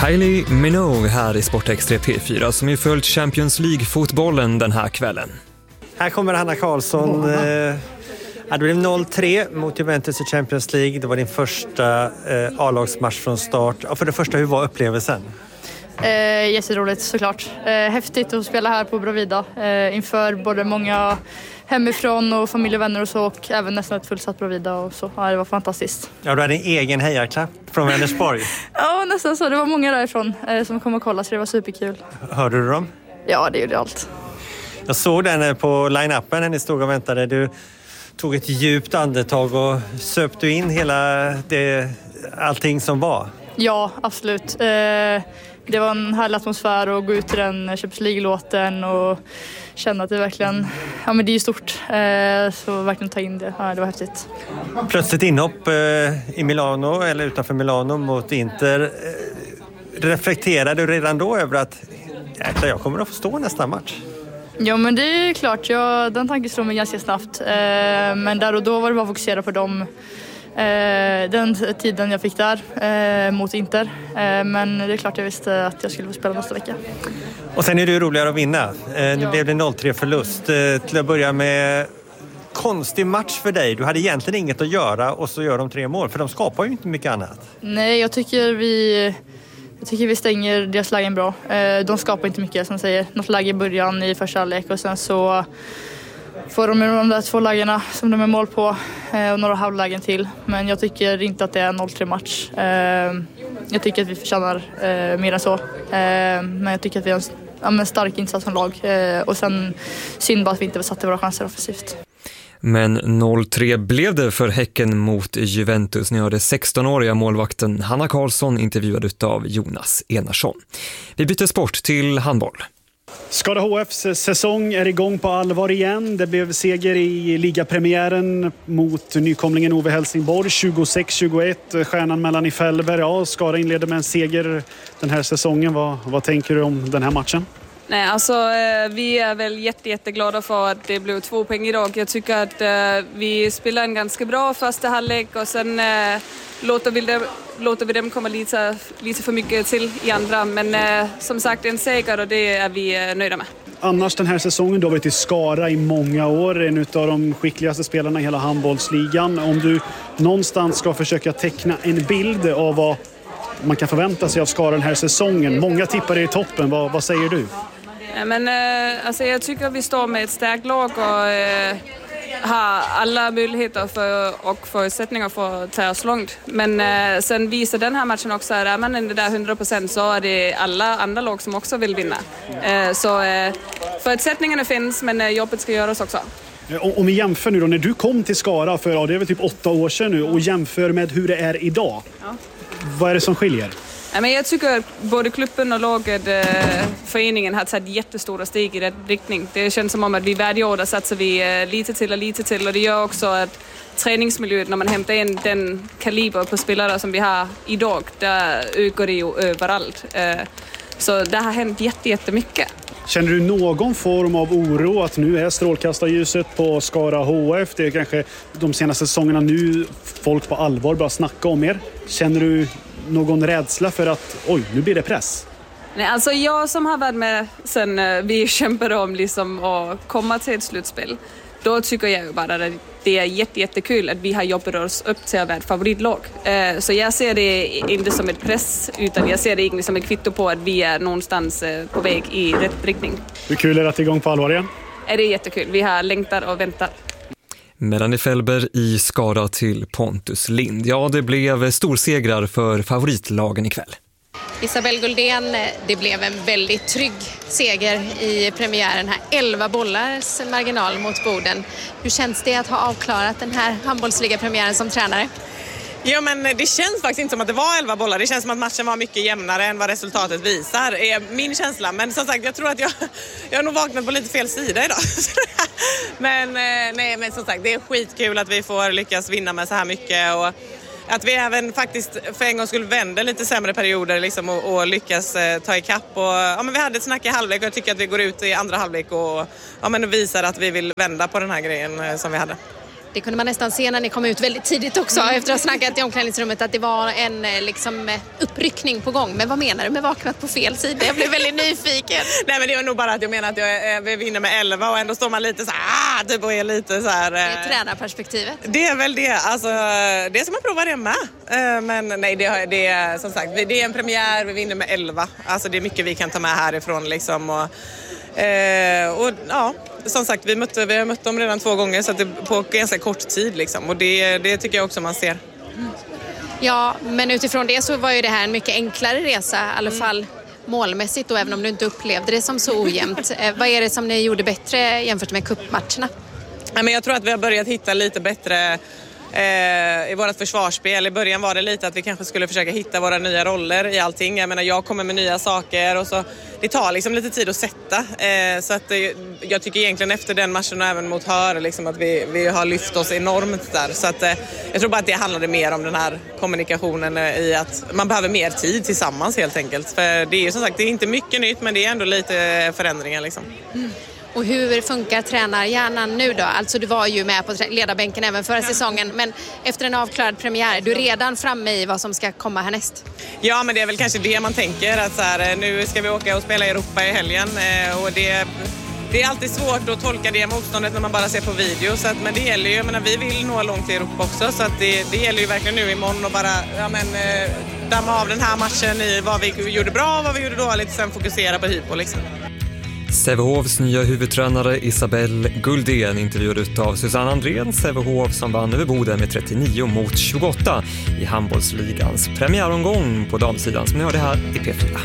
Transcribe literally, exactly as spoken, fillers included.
Kylie Minogue här i Sportextra P fyra som ju följt Champions League-fotbollen den här kvällen. Här kommer Hanna Karlsson. Eh, det blev noll tre mot Juventus i Champions League. Det var din första eh, A-lagsmatch från start. Och för det första, hur var upplevelsen? Eh, jätteroligt såklart. Eh, häftigt att spela här på Bravida eh, inför både många hemifrån och familj och vänner och så, och även nästan ett fullsatt Bravida och så. Ja, det var fantastiskt. Ja, du hade en egen hejarklapp från Vänersborg. Ja, nästan så. Det var många därifrån eh, som kom och kollade, så det var superkul. Hörde du dem? Ja, det gjorde allt. Jag såg den på line-upen när ni stod och väntade. Du tog ett djupt andetag och söpte in hela det, allting som var. Ja, absolut. Eh, det var en härlig atmosfär att gå ut i den Champions League-låten och känna att det verkligen, ja men det är ju stort. Eh, så verkligen ta in det. Ja, det var häftigt. Plötsligt inhopp eh, i Milano eller utanför Milano mot Inter. Eh, reflekterade du redan då över att jäklar, jag kommer att få stå nästa match? Ja, men det är klart. Jag, den tanken slog mig ganska snabbt. Eh, men där och då var det bara att fokusera på dem. Eh, den tiden jag fick där eh, mot Inter. Eh, men det är klart jag visste att jag skulle få spela nästa vecka. Och sen är det ju roligare att vinna. Eh, nu ja. blev det noll tre förlust. Eh, till att börja med, konstig match för dig. Du hade egentligen inget att göra och så gör de tre mål. För de skapar ju inte mycket annat. Nej, jag tycker vi... Jag tycker vi stänger deras lägen bra. De skapar inte mycket, som säger. Något läge i början i första halvlek och sen så får de de där två lägena som de är mål på och några halvlägen till. Men jag tycker inte att det är en noll tre match. Jag tycker att vi förtjänar mer än så. Men jag tycker att vi har en stark insats som lag. Och sen synd bara att vi inte satte våra chanser offensivt. Men noll tre blev det för Häcken mot Juventus. Ni hörde sexton-åriga målvakten Hanna Karlsson intervjuad av Jonas Enarsson. Vi byter sport till handboll. Skara H F:s säsong är igång på allvar igen. Det blev seger i ligapremiären mot nykomlingen Ove Helsingborg tjugosex tjugoett. Stjärnan mellan i Fällberg. Ja, Skara inleder med en seger den här säsongen. Vad, vad tänker du om den här matchen? Nej, alltså vi är väl jätte, jätteglada för att det blev två poäng idag. Jag tycker att uh, vi spelar en ganska bra första halvlek och sen uh, låter, vi dem, låter vi dem komma lite, lite för mycket till i andra. Men uh, som sagt, en seger och det är vi uh, nöjda med. Annars den här säsongen, du har varit i Skara i många år, en av de skickligaste spelarna i hela handbollsligan. Om du någonstans ska försöka teckna en bild av vad man kan förvänta sig av Skara den här säsongen. Många tippar i toppen, vad, vad säger du? Men, eh, alltså jag tycker att vi står med ett starkt lag och eh, har alla möjligheter för, och förutsättningar för att ta oss långt. Men eh, sen visar den här matchen också att är man inte där hundra procent så är det alla andra lag som också vill vinna. Eh, så eh, förutsättningarna finns, men eh, jobbet ska göras också. Om vi jämför nu då, när du kom till Skara för ja, det är väl typ åtta år sedan nu och jämför med hur det är idag. Ja. Vad är det som skiljer? Ja, men jag tycker att både klubben och laget, eh, föreningen har tagit jättestora steg i rätt riktning. Det känns som om att vi varje år satsar vi eh, lite till och lite till och det gör också att träningsmiljön, när man hämtar in den kaliber på spelare som vi har idag, där ökar det ju överallt. Eh, så det har hänt jätte, jättemycket. Känner du någon form av oro att nu är strålkastarljuset på Skara H F? Det är kanske de senaste säsongerna nu folk på allvar börjar snacka om er. Känner du någon rädsla för att oj, nu blir det press? Nej, alltså jag som har varit med sen vi kämpade om liksom att komma till ett slutspel, då tycker jag ju bara att det är jätte, jättekul att vi har jobbat oss upp till att vara ett favoritlag. Så jag ser det inte som ett press, utan jag ser det egentligen som ett kvitto på att vi är någonstans på väg i rätt riktning. Hur kul är det att det är igång på allvar igen? Det är jättekul. Vi har längtat och väntat. Melanie Fällberg i Skara till Pontus Lind. Ja, det blev storsegrar för favoritlagen ikväll. Isabel Guldén, det blev en väldigt trygg seger i premiären här. elva bollars marginal mot Boden. Hur känns det att ha avklarat den här handbollsligapremiären som tränare? Ja, men det känns faktiskt inte som att det var elva bollar. Det känns som att matchen var mycket jämnare än vad resultatet visar. Är min känsla. Men som sagt, jag tror att jag, jag har nog vaknat på lite fel sida idag. men, nej, men som sagt, det är skitkul att vi får lyckas vinna med så här mycket. Och att vi även faktiskt för en gång skulle vända lite sämre perioder liksom, och, och lyckas eh, ta ikapp. Och, ja, men vi hade ett snack i halvlek och jag tycker att vi går ut i andra halvlek och, ja, men visar att vi vill vända på den här grejen eh, som vi hade. Det kunde man nästan se när ni kom ut väldigt tidigt också efter att ha snackat i omklädningsrummet att det var en liksom, uppryckning på gång. Men vad menar du med vaknat på fel sida? Jag blev väldigt nyfiken. Nej, men det var nog bara att jag menar att jag, vi vinner med elva och ändå står man lite så här, ah, typ och är lite så här. Det är tränarperspektivet. Det är väl det. Alltså, det är som att prova det med. Men nej, det, det är som sagt, det är en premiär, vi vinner med elva. Alltså det är mycket vi kan ta med härifrån liksom och, eh, och ja. Som sagt, vi, mötte, vi har mött dem redan två gånger så att det på ganska kort tid liksom. Och det, det tycker jag också man ser. Ja, men utifrån det så var ju det här en mycket enklare resa, i alla fall målmässigt då, även om du inte upplevde det som så ojämnt. Vad är det som ni gjorde bättre jämfört med cupmatcherna? Ja, men jag tror att vi har börjat hitta lite bättre eh, i vårt försvarsspel. I början var det lite att vi kanske skulle försöka hitta våra nya roller i allting. Jag menar, jag kommer med nya saker och så det tar liksom lite tid att sätta. Eh, så att eh, jag tycker egentligen efter den matchen och även mot Hör liksom att vi, vi har lyft oss enormt där. Så att eh, jag tror bara att det handlade mer om den här kommunikationen eh, i att man behöver mer tid tillsammans helt enkelt. För det är ju som sagt, det är inte mycket nytt men det är ändå lite förändringar liksom. Mm. Och hur funkar tränarhjärnan nu då? Alltså du var ju med på ledarbänken även förra säsongen, men efter en avklarad premiär, du är redan framme i vad som ska komma härnäst? Ja, men det är väl kanske det man tänker, att så här, nu ska vi åka och spela i Europa i helgen och det, det är alltid svårt att tolka det motståndet när man bara ser på video, så att, men det gäller ju, jag menar, vi vill nå långt i Europa också, så att det, det gäller ju verkligen nu imorgon att bara ja, men, damma av den här matchen i vad vi gjorde bra och vad vi gjorde dåligt och sen fokusera på Hypo liksom. Sävehofs nya huvudtränare Isabelle Guldén intervjuad av Susanne Andrén, Sävehof som vann över Boden med trettionio mot tjugoåtta i handbollsligans premiäromgång på damsidan som ni hörde här i P fyra.